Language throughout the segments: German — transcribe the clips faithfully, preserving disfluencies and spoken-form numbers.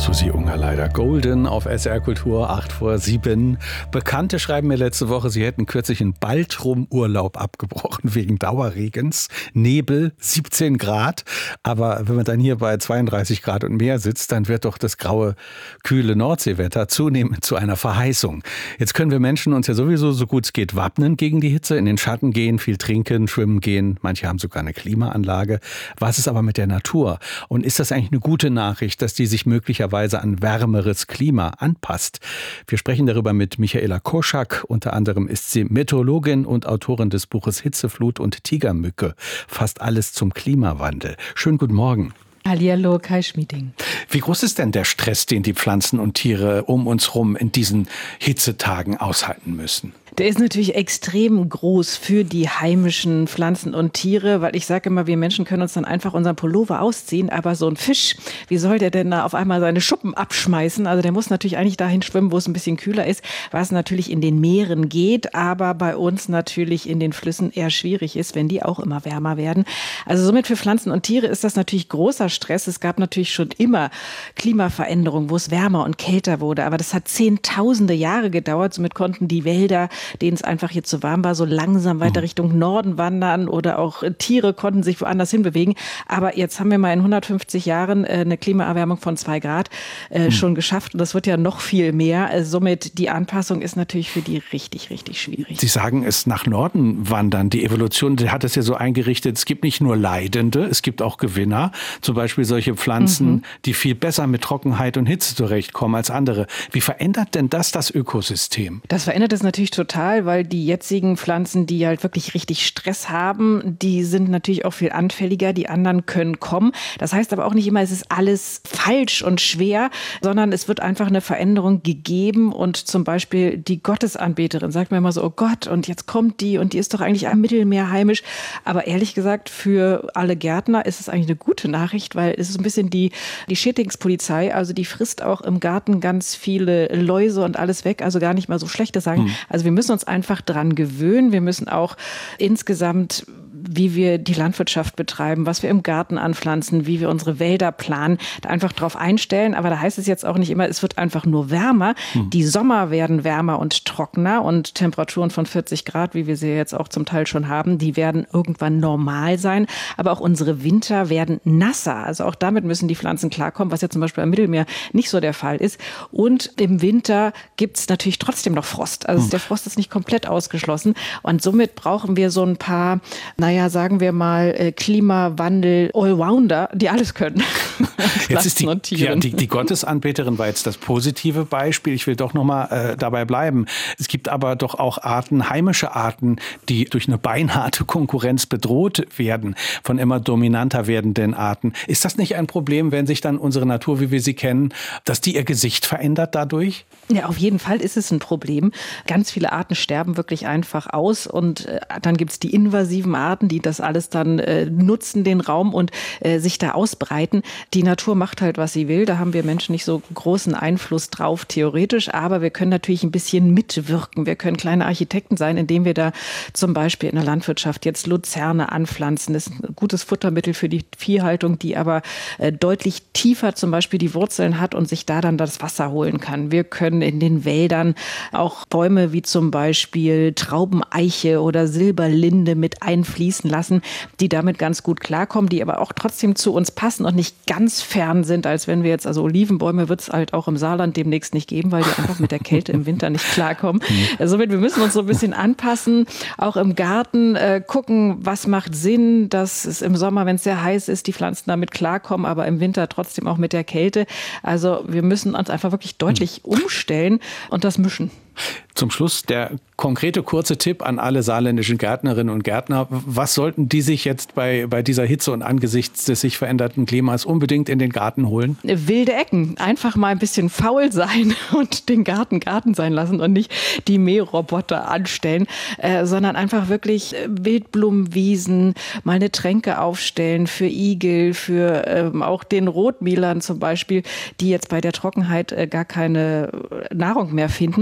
Susi Unger leider. Golden auf S R Kultur, acht vor sieben. Bekannte schreiben mir letzte Woche, sie hätten kürzlich einen Baltrum-Urlaub abgebrochen wegen Dauerregens. Nebel, siebzehn Grad. Aber wenn man dann hier bei zweiunddreißig Grad und mehr sitzt, dann wird doch das graue, kühle Nordseewetter zunehmend zu einer Verheißung. Jetzt können wir Menschen uns ja sowieso so gut es geht wappnen gegen die Hitze, in den Schatten gehen, viel trinken, schwimmen gehen. Manche haben sogar eine Klimaanlage. Was ist aber mit der Natur? Und ist das eigentlich eine gute Nachricht, dass die sich möglicherweise an wärmeres Klima anpasst? Wir sprechen darüber mit Michaela Koschak. Unter anderem ist sie Meteorologin und Autorin des Buches Hitzeflut und Tigermücke. Fast alles zum Klimawandel. Schönen guten Morgen. Hallihallo, Kai Schmieding. Wie groß ist denn der Stress, den die Pflanzen und Tiere um uns herum in diesen Hitzetagen aushalten müssen? Der ist natürlich extrem groß für die heimischen Pflanzen und Tiere, weil ich sage immer, wir Menschen können uns dann einfach unseren Pullover ausziehen, aber so ein Fisch, wie soll der denn da auf einmal seine Schuppen abschmeißen? Also der muss natürlich eigentlich dahin schwimmen, wo es ein bisschen kühler ist, was natürlich in den Meeren geht, aber bei uns natürlich in den Flüssen eher schwierig ist, wenn die auch immer wärmer werden. Also somit für Pflanzen und Tiere ist das natürlich großer Stress. Es gab natürlich schon immer Klimaveränderungen, wo es wärmer und kälter wurde, aber das hat zehntausende Jahre gedauert. Somit konnten die Wälder, denen es einfach hier zu warm war, so langsam weiter Richtung Norden wandern oder auch Tiere konnten sich woanders hinbewegen. Aber jetzt haben wir mal in hundertfünfzig Jahren eine Klimaerwärmung von zwei Grad äh, mhm. schon geschafft und das wird ja noch viel mehr. Also somit die Anpassung ist natürlich für die richtig, richtig schwierig. Sie sagen es nach Norden wandern. Die Evolution, die hat es ja so eingerichtet, es gibt nicht nur Leidende, es gibt auch Gewinner. Zum Beispiel solche Pflanzen, mhm. die viel besser mit Trockenheit und Hitze zurechtkommen als andere. Wie verändert denn das das Ökosystem? Das verändert es natürlich total. Total, weil die jetzigen Pflanzen, die halt wirklich richtig Stress haben, die sind natürlich auch viel anfälliger, die anderen können kommen. Das heißt aber auch nicht immer, es ist alles falsch und schwer, sondern es wird einfach eine Veränderung gegeben und zum Beispiel die Gottesanbeterin sagt mir immer so, oh Gott, und jetzt kommt die und die ist doch eigentlich am Mittelmeer heimisch. Aber ehrlich gesagt, für alle Gärtner ist es eigentlich eine gute Nachricht, weil es ist ein bisschen die, die Schädlingspolizei, also die frisst auch im Garten ganz viele Läuse und alles weg, also gar nicht mal so Schlechtes sagen. Hm. Also wir müssen uns einfach dran gewöhnen. Wir müssen auch insgesamt, wie wir die Landwirtschaft betreiben, was wir im Garten anpflanzen, wie wir unsere Wälder planen, da einfach drauf einstellen. Aber da heißt es jetzt auch nicht immer, es wird einfach nur wärmer. Hm. Die Sommer werden wärmer und trockener und Temperaturen von vierzig Grad, wie wir sie jetzt auch zum Teil schon haben, die werden irgendwann normal sein. Aber auch unsere Winter werden nasser. Also auch damit müssen die Pflanzen klarkommen, was ja zum Beispiel am Mittelmeer nicht so der Fall ist. Und im Winter gibt es natürlich trotzdem noch Frost. Also hm. der Frost ist nicht komplett ausgeschlossen. Und somit brauchen wir so ein paar, naja, sagen wir mal, Klimawandel Allrounder, die alles können. Jetzt ist die, ja, die, die Gottesanbeterin war jetzt das positive Beispiel. Ich will doch noch mal äh, dabei bleiben. Es gibt aber doch auch Arten, heimische Arten, die durch eine beinharte Konkurrenz bedroht werden, von immer dominanter werdenden Arten. Ist das nicht ein Problem, wenn sich dann unsere Natur, wie wir sie kennen, dass die ihr Gesicht verändert dadurch? Ja, auf jeden Fall ist es ein Problem. Ganz viele Arten sterben wirklich einfach aus und äh, dann gibt es die invasiven Arten, die das alles dann äh, nutzen, den Raum und äh, sich da ausbreiten. Die Natur macht halt, was sie will. Da haben wir Menschen nicht so großen Einfluss drauf, theoretisch. Aber wir können natürlich ein bisschen mitwirken. Wir können kleine Architekten sein, indem wir da zum Beispiel in der Landwirtschaft jetzt Luzerne anpflanzen. Das ist ein gutes Futtermittel für die Viehhaltung, die aber äh, deutlich tiefer zum Beispiel die Wurzeln hat und sich da dann das Wasser holen kann. Wir können in den Wäldern auch Bäume wie zum Beispiel Traubeneiche oder Silberlinde mit einfließen lassen, die damit ganz gut klarkommen, die aber auch trotzdem zu uns passen und nicht ganz fern sind, als wenn wir jetzt, also Olivenbäume wird es halt auch im Saarland demnächst nicht geben, weil die einfach mit der Kälte im Winter nicht klarkommen. Also wir müssen uns so ein bisschen anpassen, auch im Garten äh, gucken, was macht Sinn, dass es im Sommer, wenn es sehr heiß ist, die Pflanzen damit klarkommen, aber im Winter trotzdem auch mit der Kälte. Also wir müssen uns einfach wirklich deutlich umstellen und das mischen. Zum Schluss der konkrete kurze Tipp an alle saarländischen Gärtnerinnen und Gärtner. Was sollten die sich jetzt bei, bei dieser Hitze und angesichts des sich veränderten Klimas unbedingt in den Garten holen? Wilde Ecken. Einfach mal ein bisschen faul sein und den Garten Garten sein lassen und nicht die Mähroboter anstellen, äh, sondern einfach wirklich Wildblumenwiesen, mal eine Tränke aufstellen für Igel, für ähm, auch den Rotmilan zum Beispiel, die jetzt bei der Trockenheit äh, gar keine Nahrung mehr finden. Also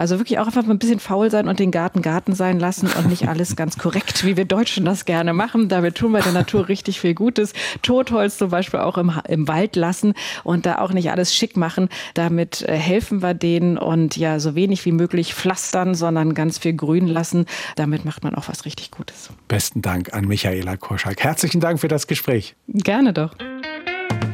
Also wirklich auch einfach mal ein bisschen faul sein und den Garten Garten sein lassen und nicht alles ganz korrekt, wie wir Deutschen das gerne machen. Damit tun wir der Natur richtig viel Gutes. Totholz zum Beispiel auch im, im Wald lassen und da auch nicht alles schick machen. Damit äh, helfen wir denen und ja, so wenig wie möglich pflastern, sondern ganz viel grün lassen. Damit macht man auch was richtig Gutes. Besten Dank an Michaela Korczak. Herzlichen Dank für das Gespräch. Gerne doch.